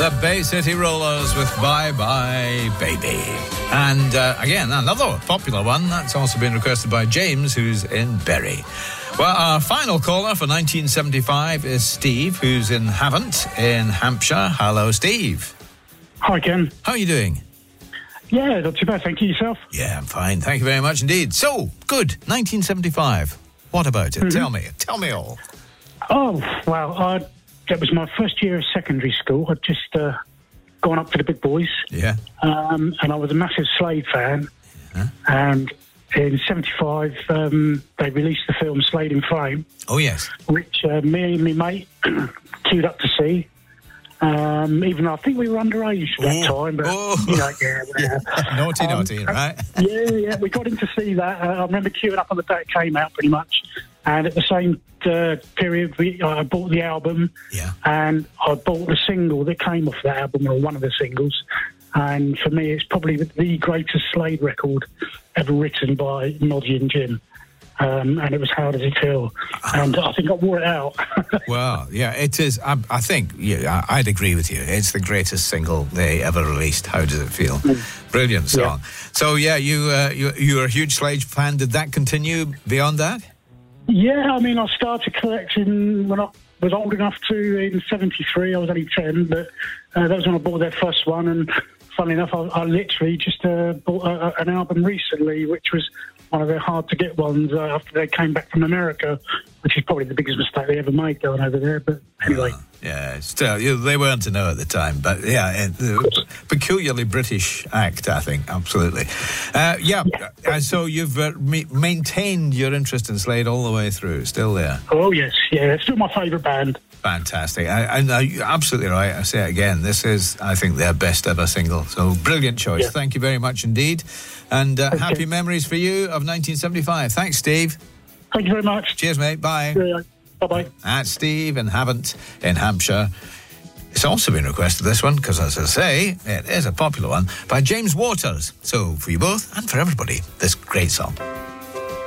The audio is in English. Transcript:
The Bay City Rollers with Bye Bye Baby. And again, another popular one that's also been requested by James, who's in Bury. Well, our final caller for 1975 is Steve, who's in Havant in Hampshire. Hello, Steve. Hi, Ken. How are you doing? Yeah, not too bad, thank you. Yourself? Yeah, I'm fine. Thank you very much indeed. So, good. 1975. What about it? Mm-hmm. Tell me all. Oh, well, that was my first year of secondary school. I'd just gone up to the big boys. Yeah. And I was a massive Slade fan. Yeah. And in 75, they released the film Slade in Flame. Oh, yes. Which me and my mate queued up to see. Even though I think we were underage at that time, but naughty, right? Yeah, we got in to see that. I remember queuing up on the day it came out, pretty much. And at the same period, I bought the album, and I bought the single that came off that album, or one of the singles. And for me, it's probably the greatest Slade record ever written by Noddy and Jim. And it was How Does It Feel? And I think I wore it out. Well, yeah, it is. I think, I'd agree with you. It's the greatest single they ever released, How Does It Feel? Brilliant song. Yeah. So, yeah, you were a huge Slade fan. Did that continue beyond that? Yeah, I mean, I started collecting when I was old enough to, in 73. I was only 10, but that was when I bought their first one. And funnily enough, I literally just bought an album recently, which was one of their hard-to-get ones after they came back from America, which is probably the biggest mistake they ever made going over there. But anyway. Yeah, still, they weren't to know at the time. But, yeah, peculiarly British act, I think, absolutely. So you've maintained your interest in Slade all the way through, still there? Oh, yes, yeah, it's still my favourite band. Fantastic. And you're absolutely right. I say it again, this is, I think, their best ever single. So, brilliant choice. Yeah. Thank you very much indeed. And happy memories for you of 1975. Thanks, Steve. Thank you very much. Cheers, mate. Bye. Yeah, bye-bye. That's Steve in Havant in Hampshire. It's also been requested, this one, because, as I say, it is a popular one, by James Waters. So, for you both and for everybody, this great song.